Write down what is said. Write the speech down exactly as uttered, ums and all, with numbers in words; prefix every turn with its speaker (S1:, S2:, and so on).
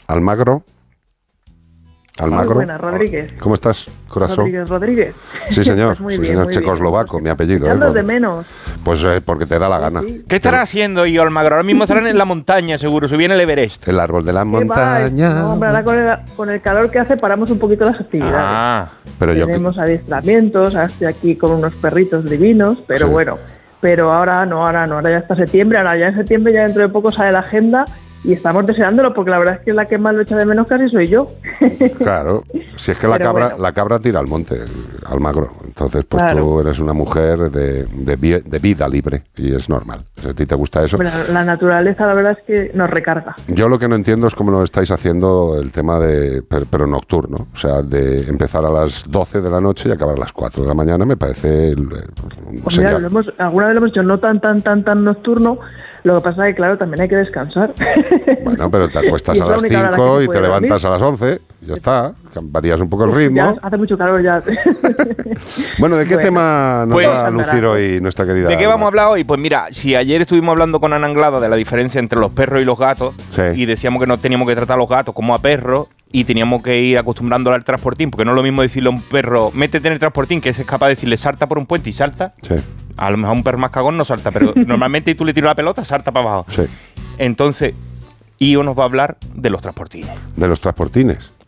S1: Almagro. Almagro.
S2: Muy buenas, Rodríguez.
S1: ¿Cómo estás, corazón?
S2: Rodríguez, Rodríguez.
S1: Sí, señor.
S2: Pues muy
S1: sí,
S2: bien,
S1: señor
S2: muy
S1: checoslovaco,
S2: bien.
S1: mi apellido.
S2: Ya
S1: ¿eh?
S2: los de menos.
S1: Pues eh, porque te da la gana.
S2: Sí.
S3: ¿Qué estará haciendo yo, Almagro? Ahora mismo estarán en la montaña, seguro. Subí en el Everest.
S1: El árbol de la
S2: ¿Qué va?
S1: montaña.
S2: No, hombre, ahora con el, con el calor que hace paramos un poquito las actividades.
S3: Ah,
S1: Pero yo
S2: Tenemos adiestramientos, ahora estoy aquí con unos perritos divinos, pero
S1: Sí.
S2: bueno, pero ahora no, ahora no, ahora ya está septiembre, ahora ya en septiembre, ya dentro de poco sale la agenda y estamos deseándolo porque la verdad es que la que más lo echa de menos casi soy yo.
S1: Claro, si es que la
S2: Pero
S1: cabra,
S2: bueno.
S1: la cabra tira al monte, Almagro. Entonces, pues
S2: Claro.
S1: tú eres una mujer de, de, vi- de vida libre y es normal. Si a ti te gusta eso.
S2: Bueno, la naturaleza la verdad es que nos recarga.
S1: Yo lo que no entiendo es cómo lo estáis haciendo el tema de, pero, pero nocturno, o sea, de empezar a las doce de la noche y acabar a las cuatro de la mañana, me parece... el- el-
S2: Pues
S1: sería-
S2: mira, lo hemos, alguna vez lo hemos hecho no tan, tan, tan, tan nocturno, lo que pasa es que, claro, también hay que descansar.
S1: Bueno, pero te acuestas
S2: Y es
S1: a
S2: la
S1: las
S2: única hora a la
S1: cinco
S2: que se
S1: y te
S2: puede
S1: levantas
S2: dormir.
S1: a las once, ya está, varías un poco el
S2: Ya
S1: ritmo.
S2: hace mucho calor ya.
S1: Bueno, ¿de qué
S2: Bueno,
S1: tema nos
S3: pues-
S1: va a lucir hoy nuestra querida
S3: ¿de qué
S1: Alma?
S3: vamos a hablar hoy? Pues mira, si ayer estuvimos hablando con Ana Anglada de la diferencia entre los perros y los gatos,
S1: Sí.
S3: y decíamos que no teníamos que tratar a los gatos como a perros, y teníamos que ir acostumbrándolo al transportín, porque no es lo mismo decirle a un perro, métete en el transportín, que es capaz de decirle salta por un puente y salta.
S1: Sí,
S3: A lo mejor un perro más cagón no salta, pero normalmente tú le tiras la pelota, salta para abajo.
S1: sí,
S3: Entonces, Io nos va a hablar de los transportines.
S1: de los transportines.